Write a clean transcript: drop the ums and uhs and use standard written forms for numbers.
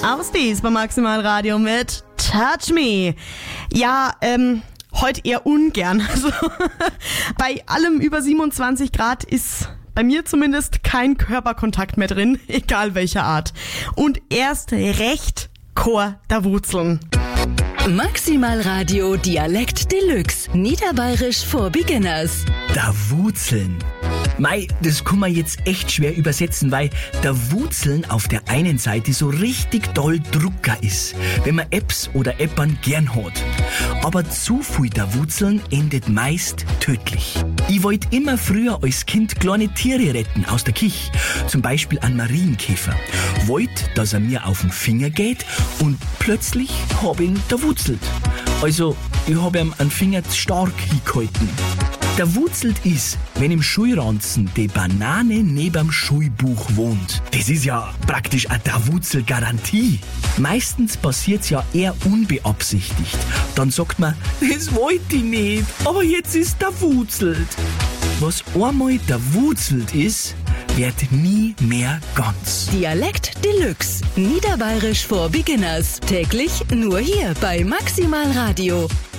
Ausdies bei Maximal Radio mit Touch Me. Ja, heute eher ungern. Also, bei allem über 27 Grad ist bei mir zumindest kein Körperkontakt mehr drin, egal welcher Art. Und erst recht Chor der Wurzeln. Maximal Radio Dialekt Deluxe. Niederbayerisch for Beginners. Da Wurzeln. Mei, das kann man jetzt echt schwer übersetzen, weil der Wurzeln auf der einen Seite so richtig doll Drucker ist, wenn man Apps oder Appern gern hat. Aber zu viel der Wurzeln endet meist tödlich. Ich wollte immer früher als Kind kleine Tiere retten aus der Kich, zum Beispiel einen Marienkäfer. Wollte, dass er mir auf den Finger geht und plötzlich hab ihn da wurzelt. Also, ich hab ihm einen Finger zu stark hingehalten. Der wurzelt ist, wenn im Schulranzen die Banane neben'm Schulbuch wohnt. Das ist ja praktisch eine Wurzelgarantie. Meistens passiert's ja eher unbeabsichtigt. Dann sagt man, das wollte ich nicht, aber jetzt ist der wurzelt. Was einmal der wurzelt ist, wird nie mehr ganz. Dialekt Deluxe. Niederbayerisch for Beginners. Täglich nur hier bei Maximal Radio.